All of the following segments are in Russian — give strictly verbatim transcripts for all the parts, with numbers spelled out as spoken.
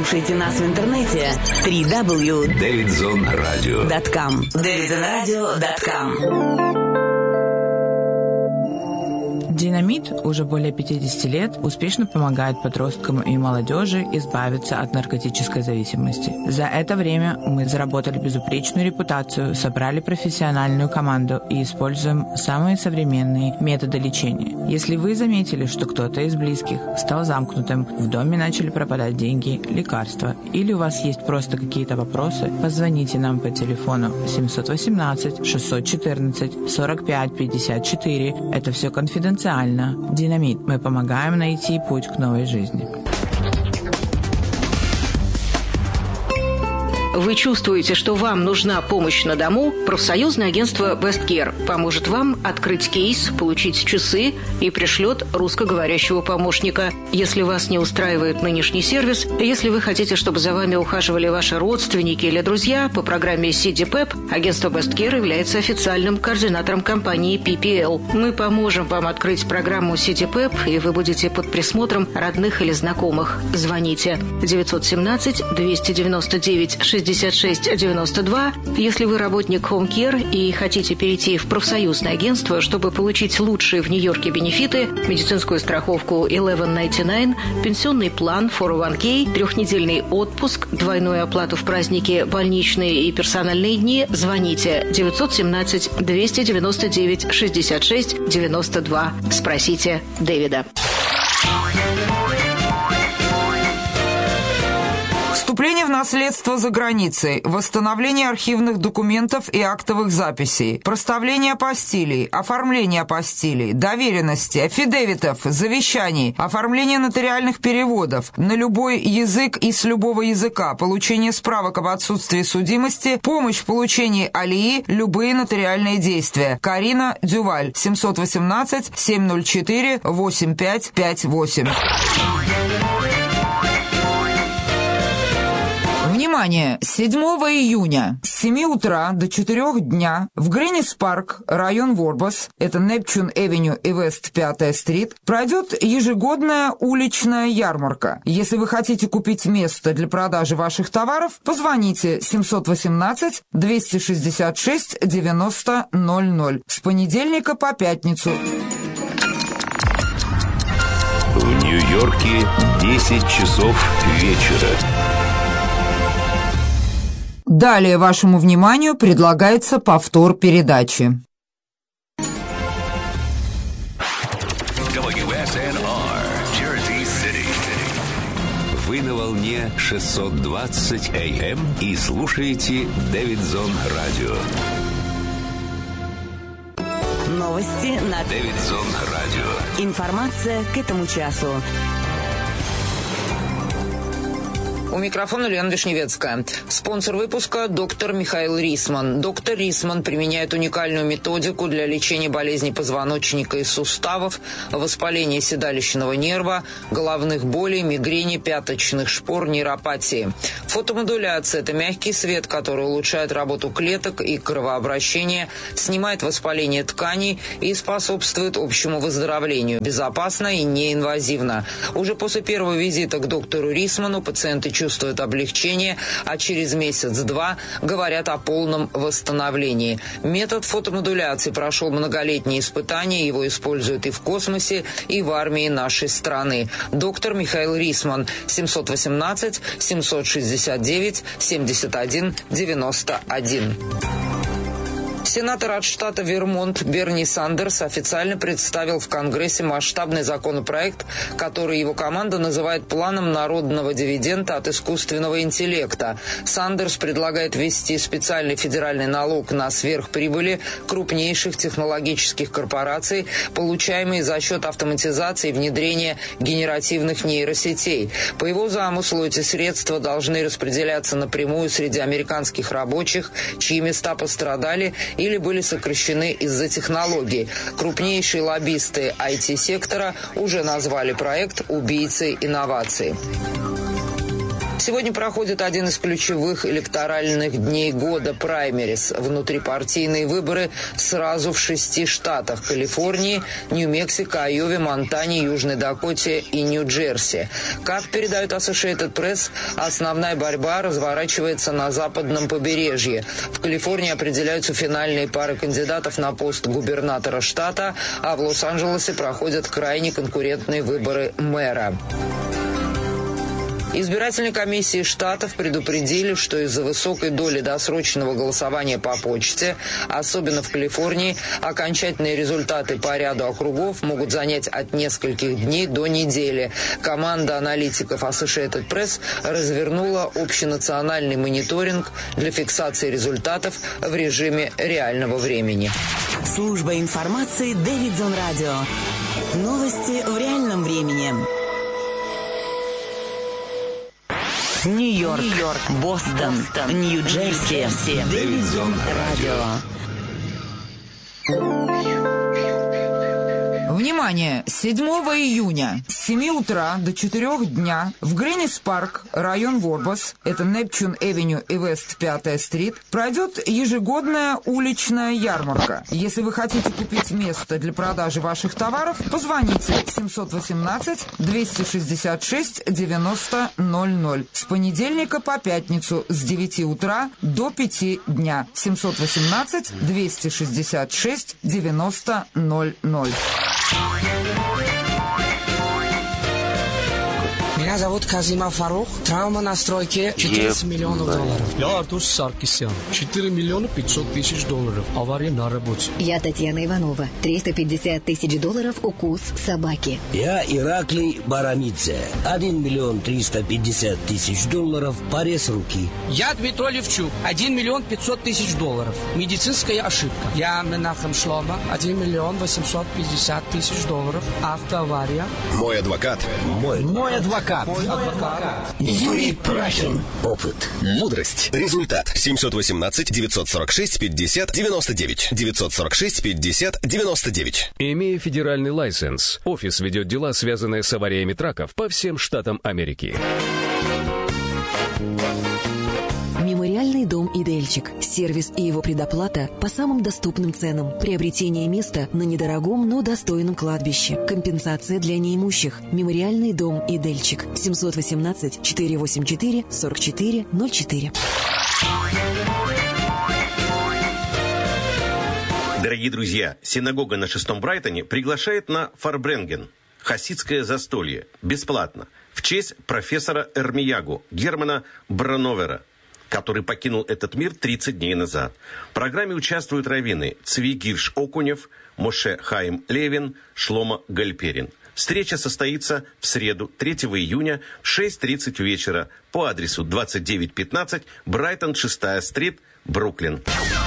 Слушайте нас в интернете три дабл ю точка дэвидзон радио точка ком. дэвидзон радио точка ком. Динамит уже более пятидесяти лет успешно помогает подросткам и молодежи избавиться от наркотической зависимости. За это время мы заработали безупречную репутацию, собрали профессиональную команду и используем самые современные методы лечения. Если вы заметили, что кто-то из близких стал замкнутым, в доме начали пропадать деньги, лекарства, или у вас есть просто какие-то вопросы, позвоните нам по телефону семь один восемь шесть один четыре сорок пять пятьдесят четыре. Это все конфиденциально. Динамит. Мы помогаем найти путь к новой жизни. Вы чувствуете, что вам нужна помощь на дому? Профсоюзное агентство Best Care поможет вам открыть кейс, получить часы и пришлет русскоговорящего помощника. Если вас не устраивает нынешний сервис, если вы хотите, чтобы за вами ухаживали ваши родственники или друзья, по программе си ди пэп агентство Best Care является официальным координатором компании пи пи эл. Мы поможем вам открыть программу си ди пэп, и вы будете под присмотром родных или знакомых. Звоните девять один семь два девять девять шестьдесят шесть девяносто два. Если вы работник Home Care и хотите перейти в профсоюзное агентство, чтобы получить лучшие в Нью-Йорке бенефиты, медицинскую страховку eleven ninety-nine, пенсионный план фор о ван кей, трехнедельный отпуск, двойную оплату в праздники, больничные и персональные дни, звоните девять один семь два девять девять шестьдесят шесть девяносто два. Спросите Дэвида. Вступление в наследство за границей, восстановление архивных документов и актовых записей, проставление апостилей, оформление апостилей, доверенности, аффидевитов, завещаний, оформление нотариальных переводов на любой язык и с любого языка, получение справок об отсутствии судимости, помощь в получении алии, любые нотариальные действия. Карина Дюваль, семь один восемь семь ноль четыре восемь пять пять восемь. Внимание! седьмого июня с семи утра до четырёх дня в Гринис-парк, район Ворбас, это Непчун-Эвеню и Вест пятая стрит, пройдет ежегодная уличная ярмарка. Если вы хотите купить место для продажи ваших товаров, позвоните семь один восемь два шестьдесят шесть девяносто ноль ноль с понедельника по пятницу. В Нью-Йорке десять часов вечера. Далее вашему вниманию предлагается повтор передачи. дабл ю эс эн ар, Jersey City. Вы на волне шестьсот двадцать эй эм и слушаете Дэвидзон радио. Новости на Дэвидзон радио. Информация к этому часу. У микрофона Лена Вишневецкая. Спонсор выпуска – доктор Михаил Рисман. Доктор Рисман применяет уникальную методику для лечения болезней позвоночника и суставов, воспаления седалищного нерва, головных болей, мигрени, пяточных шпор, нейропатии. Фотомодуляция – это мягкий свет, который улучшает работу клеток и кровообращение, снимает воспаление тканей и способствует общему выздоровлению. Безопасно и неинвазивно. Уже после первого визита к доктору Рисману пациенты чувствуют облегчение, а через месяц-два говорят о полном восстановлении. Метод фотомодуляции прошел многолетние испытания, его используют и в космосе, и в армии нашей страны. Доктор Михаил Рисман, семь один восемь семь шесть девять семьдесят один девяносто один. Сенатор от штата Вермонт Берни Сандерс официально представил в Конгрессе масштабный законопроект, который его команда называет планом народного дивиденда от искусственного интеллекта. Сандерс предлагает ввести специальный федеральный налог на сверхприбыли крупнейших технологических корпораций, получаемые за счет автоматизации и внедрения генеративных нейросетей. По его замыслу эти средства должны распределяться напрямую среди американских рабочих, чьи места пострадали или были сокращены из-за технологий. Крупнейшие лоббисты ай ти-сектора уже назвали проект «убийцей инноваций». Сегодня проходит один из ключевых электоральных дней года – праймерис. Внутрипартийные выборы сразу в шести штатах – Калифорнии, Нью-Мексико, Айове, Монтане, Южной Дакоте и Нью-Джерси. Как передают Associated Press, основная борьба разворачивается на западном побережье. В Калифорнии определяются финальные пары кандидатов на пост губернатора штата, а в Лос-Анджелесе проходят крайне конкурентные выборы мэра. Избирательные комиссии штатов предупредили, что из-за высокой доли досрочного голосования по почте, особенно в Калифорнии, окончательные результаты по ряду округов могут занять от нескольких дней до недели. Команда аналитиков Associated Press развернула общенациональный мониторинг для фиксации результатов в режиме реального времени. Служба информации Дэвидсон Радио. Новости в реальном времени. Нью-Йорк, Нью-Йорк, Бостон, Бостон, Нью-Джерси, Дэвидсон Радио. Внимание! седьмого июня с семи утра до четырёх дня в Гринвич-парк, район Ворбас, это Непчун-Эвеню и Вест пятая стрит, пройдет ежегодная уличная ярмарка. Если вы хотите купить место для продажи ваших товаров, позвоните семьсот восемнадцать двести шестьдесят шесть девяносто ноль ноль с понедельника по пятницу с девяти утра до пяти дня. семьсот восемнадцать двести шестьдесят шесть девяносто ноль ноль. Меня зовут Казима Фарух. Травма на стройке четырнадцать миллионов долларов. Я Артур Саркисян. четыре миллиона пятьсот тысяч долларов. Авария на работе. Я Татьяна Иванова. триста пятьдесят тысяч долларов укус собаки. Я Ираклий Барамидзе. один миллион триста пятьдесят тысяч долларов. Порез руки. Я Дмитрий Левчук. один миллион пятьсот тысяч долларов. Медицинская ошибка. Я Менахем Шлома. один миллион восемьсот пятьдесят тысяч долларов. Автоавария. Мой адвокат. Мой, Мой адвокат. Юрий Прахин. Опыт. Мудрость. Результат. семьсот восемнадцать девятьсот сорок шесть пятьдесят девяносто девять. девятьсот сорок шесть пятьдесят девяносто девять. Имея федеральный лайсенс, офис ведет дела, связанные с авариями траков по всем штатам Америки. Мемориальный дом «Идельчик». Сервис и его предоплата по самым доступным ценам. Приобретение места на недорогом, но достойном кладбище. Компенсация для неимущих. Мемориальный дом «Идельчик». семьсот восемнадцать четыреста восемьдесят четыре сорок четыре ноль четыре. Дорогие друзья, синагога на шестом Брайтоне приглашает на Фарбренген. Хасидское застолье. Бесплатно. В честь профессора Эрмиягу Германа Брановера, который покинул этот мир тридцать дней назад. В программе участвуют раввины Цви Гирш Окунев, Моше Хаим Левин, Шломо Гальперин. Встреча состоится в среду, третьего июня, в шесть тридцать вечера по адресу двадцать девять пятнадцать Брайтон, шестая стрит, Бруклин.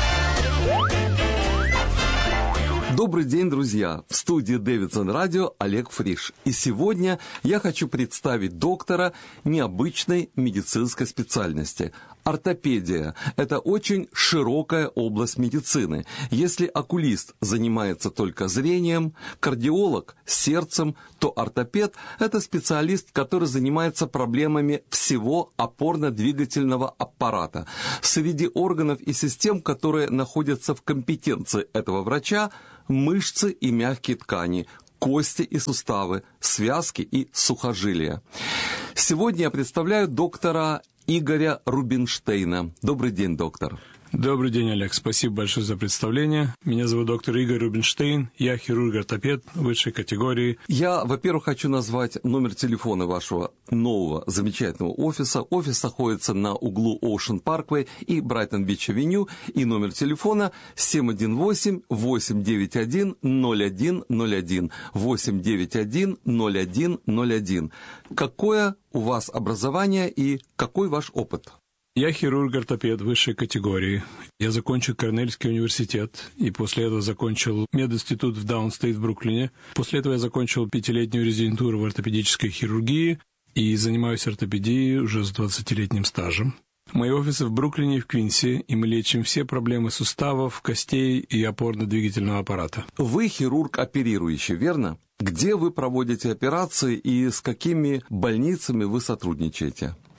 Добрый день, друзья! В студии Дэвидсон Радио Олег Фриш. И сегодня я хочу представить доктора необычной медицинской специальности. Ортопедия – это очень широкая область медицины. Если окулист занимается только зрением, кардиолог – сердцем, то ортопед – это специалист, который занимается проблемами всего опорно-двигательного аппарата. Среди органов и систем, которые находятся в компетенции этого врача, мышцы и мягкие ткани, кости и суставы, связки и сухожилия. Сегодня я представляю доктора Игоря Рубинштейна. Добрый день, доктор. Добрый день, Олег. Спасибо большое за представление. Меня зовут доктор Игорь Рубинштейн. Я хирург-ортопед высшей категории. Я, во-первых, хочу назвать номер телефона вашего нового замечательного офиса. Офис находится на углу Оушен Парквей и Брайтон-Бич-авеню. И номер телефона семь один восемь восемь девять один ноль один ноль один. восемь девять один ноль один ноль один. Какое у вас образование и какой ваш опыт? Я хирург-ортопед высшей категории. Я закончил Корнельский университет, и после этого закончил мединститут в Даунстейт в Бруклине. После этого я закончил пятилетнюю резидентуру в ортопедической хирургии и занимаюсь ортопедией уже с двадцатилетним стажем. Мои офисы в Бруклине и в Квинсе, и мы лечим все проблемы суставов, костей и опорно-двигательного аппарата. Вы хирург оперирующий, верно? Где вы проводите операции и с какими больницами вы сотрудничаете?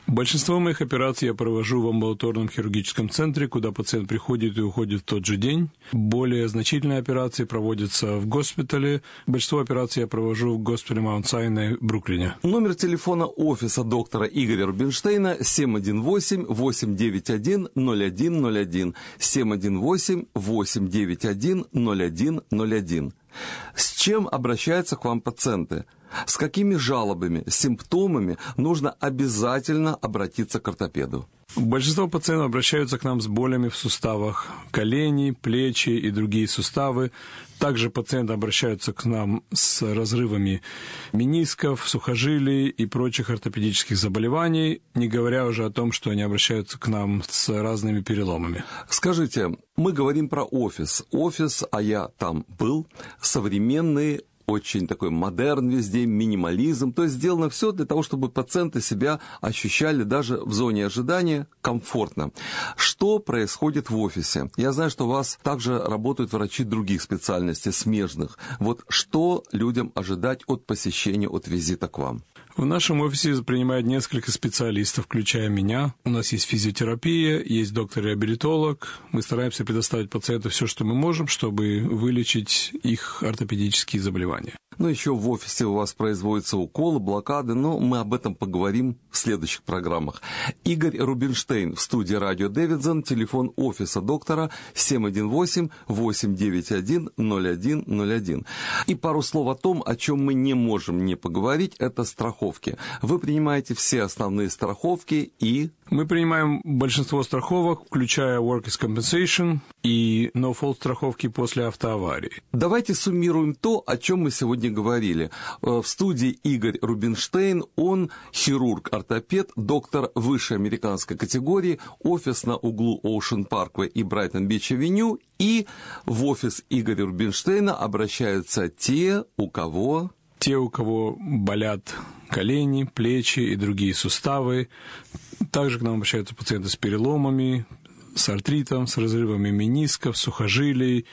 Большинство моих операций я провожу в амбулаторном хирургическом центре, куда пациент приходит и уходит в тот же день. Более значительные операции проводятся в госпитале. Большинство операций я провожу в госпитале Маунт-Сайнай в Бруклине. Номер телефона офиса доктора Игоря Рубинштейна семь один восемь восемь девять один ноль один ноль один, семь один восемь восемь девять один ноль один ноль один. С чем обращаются к вам пациенты? С какими жалобами, симптомами нужно обязательно обратиться к ортопеду? Большинство пациентов обращаются к нам с болями в суставах коленей, плечи и другие суставы. Также пациенты обращаются к нам с разрывами менисков, сухожилий и прочих ортопедических заболеваний, не говоря уже о том, что они обращаются к нам с разными переломами. Скажите, мы говорим про офис. Офис, а я там был, современный, очень такой модерн везде, минимализм. То есть сделано все для того, чтобы пациенты себя ощущали даже в зоне ожидания комфортно. Что происходит в офисе? Я знаю, что у вас также работают врачи других специальностей, смежных. Вот что людям ожидать от посещения, от визита к вам? В нашем офисе принимают несколько специалистов, включая меня. У нас есть физиотерапия, есть доктор-реабилитолог. Мы стараемся предоставить пациенту все, что мы можем, чтобы вылечить их ортопедические заболевания. Ну, еще в офисе у вас производятся уколы, блокады, но мы об этом поговорим в следующих программах. Игорь Рубинштейн в студии радио Дэвидсон, телефон офиса доктора семь один восемь восемь девять один ноль один ноль один. И пару слов о том, о чем мы не можем не поговорить, это страховки. Вы принимаете все основные страховки и... Мы принимаем большинство страховок, включая Workers' Compensation и No-Fault страховки после автоаварии. Давайте суммируем то, о чем мы сегодня говорили. В студии Игорь Рубинштейн, он хирург-ортопед, доктор высшей американской категории, офис на углу Ocean Parkway и Брайтон-Бич-авеню, и в офис Игоря Рубинштейна обращаются те, у кого... Те, у кого болят колени, плечи и другие суставы. Также к нам обращаются пациенты с переломами, с артритом, с разрывами менисков, сухожилий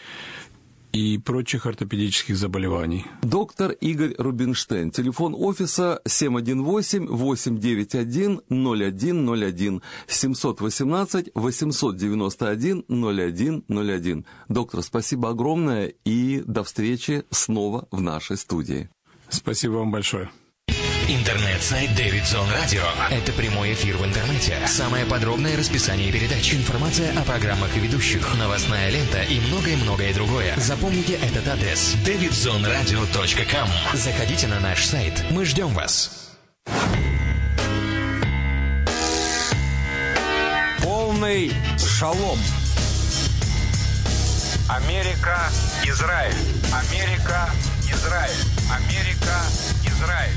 и прочих ортопедических заболеваний. Доктор Игорь Рубинштейн. Телефон офиса семь один восемь восемь девять один ноль один ноль один, семь один восемь восемь девять один ноль один ноль один. Доктор, спасибо огромное и до встречи снова в нашей студии. Спасибо вам большое. Интернет-сайт Дэвидсон Радио. Это прямой эфир в интернете. Самое подробное расписание передач. Информация о программах и ведущих. Новостная лента и многое-многое другое. Запомните этот адрес. дэвидсон радио точка ком. Заходите на наш сайт. Мы ждем вас. Полный шалом. Америка, Израиль. Америка, Израиль. Америка, Израиль.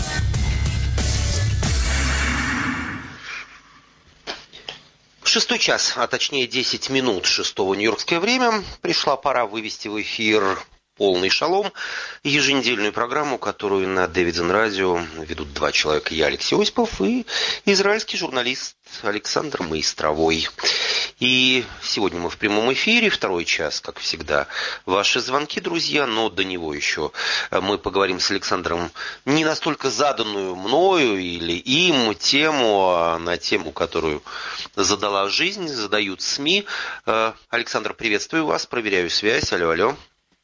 Шестой час, а точнее десять минут шестого нью-йоркское время, пришла пора вывести в эфир «Полный шалом», еженедельную программу, которую на Дэвидсон Радио ведут два человека, я, Алексей Осипов, и израильский журналист Александр Маистровой. И сегодня мы в прямом эфире, второй час, как всегда, ваши звонки, друзья, но до него еще мы поговорим с Александром не настолько заданную мною или им тему, а на тему, которую задала жизнь, задают СМИ. Александр, приветствую вас, проверяю связь, алло, алло.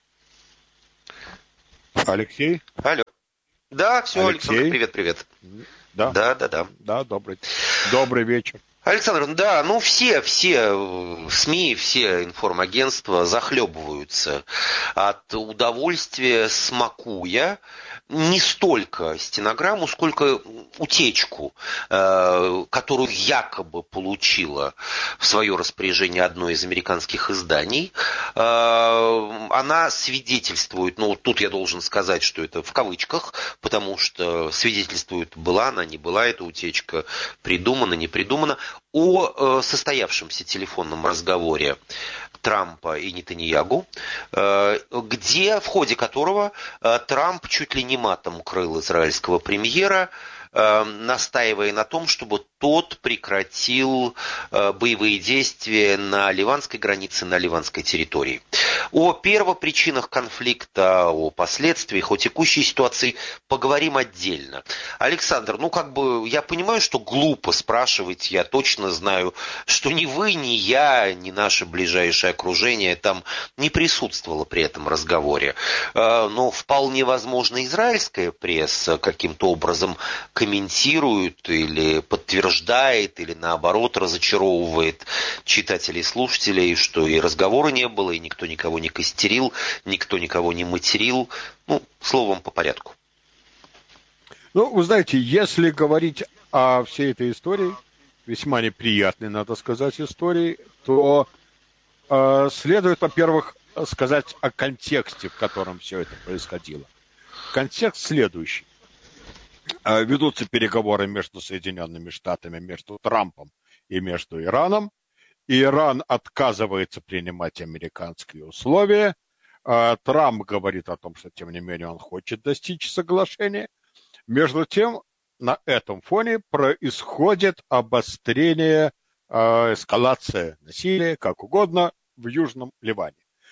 Алексей? Алло. Да, все, Алексей. Александр, привет, привет. Да? Да, да, да. Да, добрый. Добрый вечер. Александр, да, ну все, все СМИ, все информагентства захлебываются от удовольствия, смакуя не столько стенограмму, сколько утечку, э, которую якобы получила в свое распоряжение одно из американских изданий. Э, она свидетельствует, ну тут я должен сказать, что это в кавычках, потому что свидетельствует, была она, не была эта утечка, придумана, не придумана, о э, состоявшемся телефонном разговоре Трампа и Нетаньягу, где, в ходе которого Трамп чуть ли не матом крыл израильского премьера, э, настаивая на том, чтобы тот прекратил э, боевые действия на ливанской границе, на ливанской территории. О первопричинах конфликта, о последствиях, о текущей ситуации поговорим отдельно. Александр, ну как бы я понимаю, что глупо спрашивать, я точно знаю, что ни вы, ни я, ни наше ближайшее окружение там не присутствовало при этом разговоре. Но вполне возможно, израильская пресса каким-то образом комментирует или подтверждает, или наоборот разочаровывает читателей и слушателей, что и разговора не было, и никто никого не костерил, никто никого не материл. Ну, словом, по порядку. Ну, вы знаете, если говорить о всей этой истории, весьма неприятной, надо сказать, истории, то э, следует, во-первых, сказать о контексте, в котором все это происходило. Контекст следующий. Э, ведутся переговоры между Соединенными Штатами, между Трампом и между Ираном. Иран отказывается принимать американские условия. Э, Трамп говорит о том, что, тем не менее, он хочет достичь соглашения. Между тем, на этом фоне происходит обострение, э, эскалация насилия, как угодно, в Южном Ливане.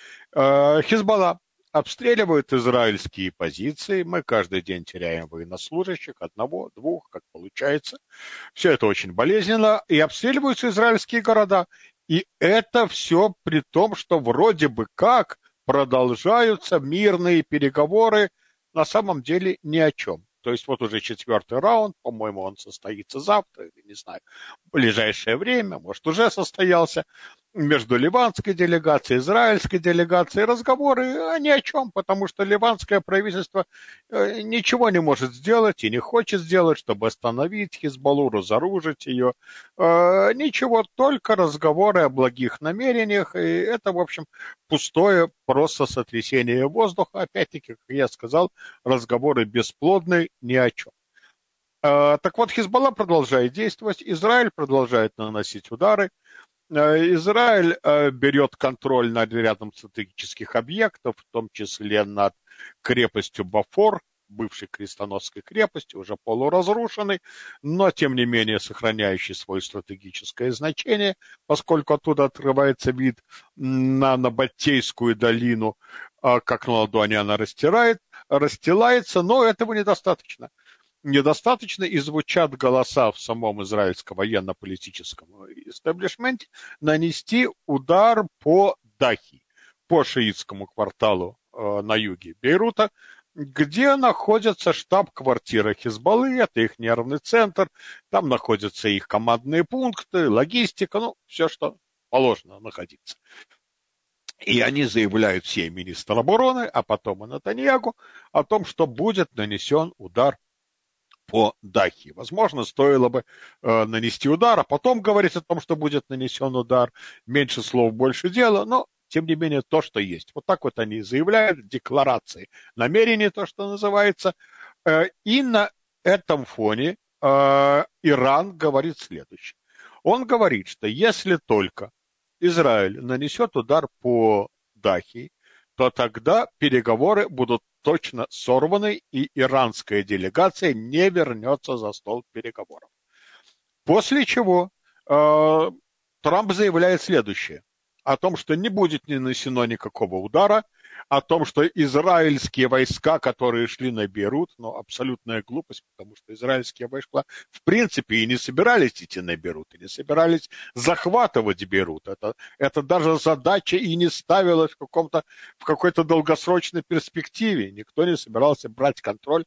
Э, Хизбалла обстреливает израильские позиции. Мы каждый день теряем военнослужащих, одного, двух, как получается. Все это очень болезненно. И обстреливаются израильские города. И это все при том, что вроде бы как продолжаются мирные переговоры, на самом деле ни о чем. То есть вот уже четвертый раунд, по-моему, он состоится завтра, не знаю, в ближайшее время, может, уже состоялся, между ливанской делегацией и израильской делегацией. Разговоры ни о чем, потому что ливанское правительство ничего не может сделать и не хочет сделать, чтобы остановить Хизбаллу, разоружить ее. Ничего, только разговоры о благих намерениях, и это, в общем, пустое просто сотрясение воздуха. Опять-таки, как я сказал, разговоры бесплодные, ни о чем. Так вот, Хизбалла продолжает действовать, Израиль продолжает наносить удары. Израиль берет контроль над рядом стратегических объектов, в том числе над крепостью Бафор, бывшей крестоносской крепости, уже полуразрушенной, но, тем не менее, сохраняющей свое стратегическое значение, поскольку оттуда открывается вид на Набатейскую долину, как на ладони она растирает, расстилается, но этого недостаточно. Недостаточно, и звучат голоса в самом израильском военно-политическом истеблишменте нанести удар по Дахи, по шиитскому кварталу э, на юге Бейрута, где находится штаб-квартира Хизбаллы, это их нервный центр, там находятся их командные пункты, логистика, ну, все, что положено находиться. И они заявляют все, министр обороны, а потом и Нетаньяху, о том, что будет нанесен удар по Дахи. Возможно, стоило бы э, нанести удар, а потом говорить о том, что будет нанесен удар. Меньше слов, больше дела, но, тем не менее, то, что есть. Вот так вот они заявляют, декларации намерений, то, что называется. Э, и на этом фоне э, Иран говорит следующее. Он говорит, что если только Израиль нанесет удар по Дахи, то тогда переговоры будут точно сорваны, и иранская делегация не вернется за стол переговоров. После чего э, Трамп заявляет следующее. О том, что не будет нанесено никакого удара, о том, что израильские войска, которые шли на Бейрут, ну, абсолютная глупость, потому что израильские войска в принципе и не собирались идти на Бейрут, и не собирались захватывать Бейрут. Это, это даже задача и не ставилась в, каком-то, в какой-то долгосрочной перспективе. Никто не собирался брать контроль